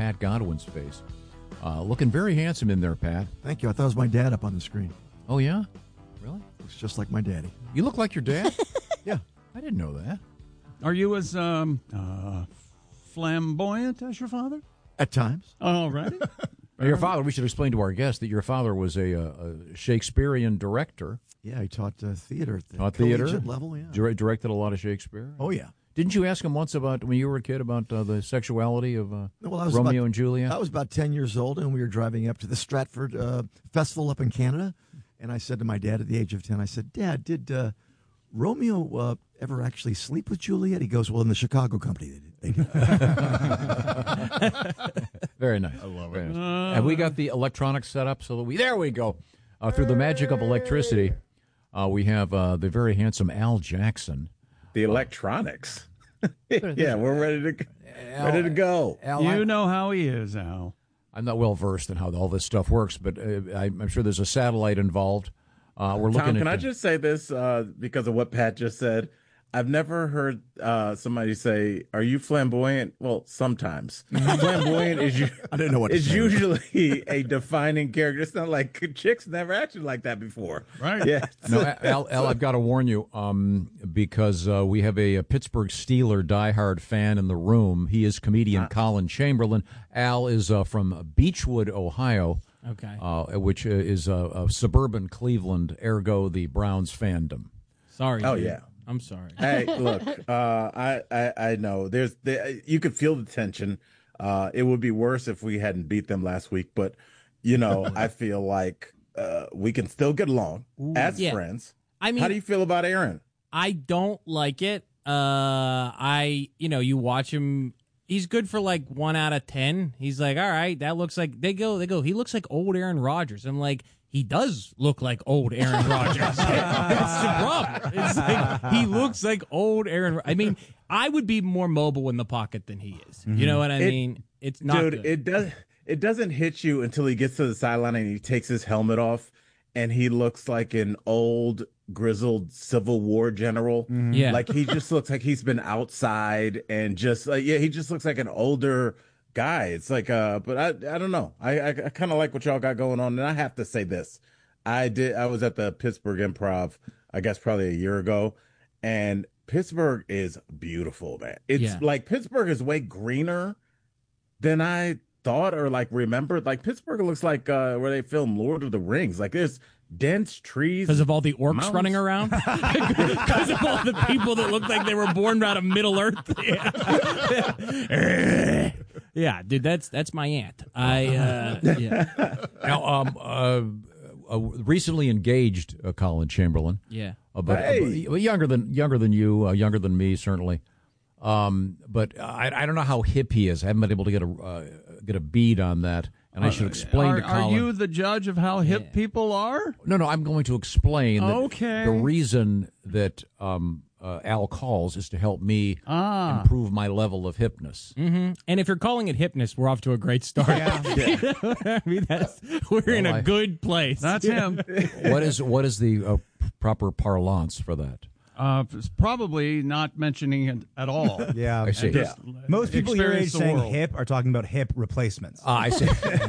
Pat Godwin's face. Looking very handsome in there, Pat. Thank you. I thought it was my dad up on the screen. Oh, yeah? Really? Looks just like my daddy. You look like your dad? Yeah. I didn't know that. Are you as flamboyant as your father? At times. All righty. Your father, we should explain to our guests that your father was a Shakespearean director. Yeah, he taught theater at the Taught theater? collegiate level. Yeah. Directed a lot of Shakespeare. Oh, yeah. Didn't you ask him once about, when you were a kid, about the sexuality of Romeo and Juliet? I was about 10 years old, and we were driving up to the Stratford Festival up in Canada. And I said to my dad at the age of 10, I said, Dad, did Romeo ever actually sleep with Juliet? He goes, well, in the Chicago company they did. Very nice. I love it. Nice. Have we got the electronics set up so that there we go. Through the magic of electricity, we have the very handsome Al Jackson. The electronics. Yeah, we're ready to go. Al, you know how he is, Al. I'm not well versed in how all this stuff works, but I'm sure there's a satellite involved. We're looking. Tom, can I just say this because of what Pat just said? I've never heard somebody say, "Are you flamboyant?" Well, sometimes flamboyant I didn't know what is usually a defining character. It's not like chicks never acted like that before, right? Yeah. No, Al, I've got to warn you because we have a Pittsburgh Steeler diehard fan in the room. He is comedian Colin Chamberlain. Al is from Beechwood, Ohio. Okay. Which is suburban Cleveland, ergo the Browns fandom. Sorry. Oh dude. yeah. I'm sorry. Hey, look, I know you could feel the tension. It would be worse if we hadn't beat them last week, but I feel like we can still get along as friends. I mean, how do you feel about Aaron? I don't like it. You watch him. He's good for like 1 out of 10. He's like, all right, that looks like they go. He looks like old Aaron Rodgers. I'm like, he does look like old Aaron Rodgers. That's the problem. It's like he looks like old Aaron. I mean, I would be more mobile in the pocket than he is. You know what I mean? It's not Dude, good. it doesn't hit you until he gets to the sideline and he takes his helmet off and he looks like an old grizzled Civil War general. Yeah. Like he just looks like he's been outside and just he just looks like an older guy. It's like but I don't know. I kind of like what y'all got going on, and I have to say this. I was at the Pittsburgh Improv, I guess probably a year ago, and Pittsburgh is beautiful, man. It's like Pittsburgh is way greener than I thought or like remembered. Like Pittsburgh looks like where they filmed Lord of the Rings. Like there's dense trees Because of all the orcs mountains. running around? Because of all the people that look like they were born out of Middle Earth? Yeah, dude, that's my aunt. Now, recently engaged Colin Chamberlain. Yeah. But younger than you, younger than me, certainly. But I don't know how hip he is. I haven't been able to get a bead on that, and I should explain to Colin. Are you the judge of how hip people are? No, I'm going to explain. Okay. The reason that Al calls is to help me improve my level of hipness. Mm-hmm. And if you're calling it hipness, we're off to a great start. I mean, we're in a good place. That's him. What is the proper parlance for that? It's probably not mentioning it at all. Yeah, I see. Most people your age Experience the saying world. hip are talking about hip replacements. I see.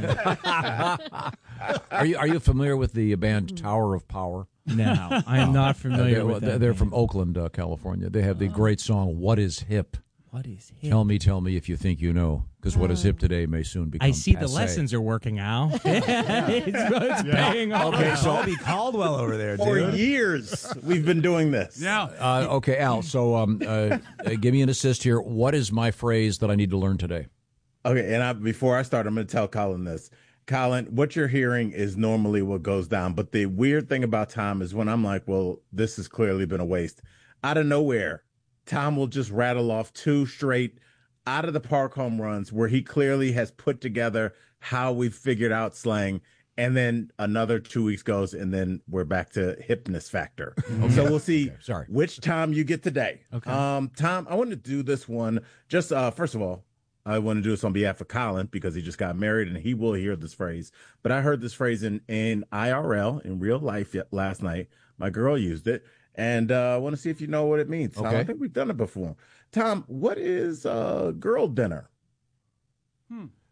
Are you familiar with the band Tower of Power? No, I'm not familiar with that. They're name. from Oakland, California. They have the great song "What Is Hip." What is hip? Tell me if you think you know, because what is hip today may soon become I see the passé. lessons are working out. it's paying off. Okay, Colby Caldwell over there, For dude. years we've been doing this. Yeah. Okay, Al. So, give me an assist here. What is my phrase that I need to learn today? Okay, and before I start, I'm going to tell Colin this. Colin, what you're hearing is normally what goes down, but the weird thing about Tom is when I'm like, well, this has clearly been a waste. Out of nowhere, Tom will just rattle off 2 straight out of the park home runs where he clearly has put together how we've figured out slang. And then another 2 weeks goes, and then we're back to hipness factor. So we'll see which Tom you get today. Okay. Tom, I want to do this one. Just first of all, I want to do this on behalf of Colin because he just got married and he will hear this phrase. But I heard this phrase in IRL, in real life, last night. My girl used it. And I want to see if you know what it means. Tom, Okay. I think we've done it before. Tom, what is girl dinner?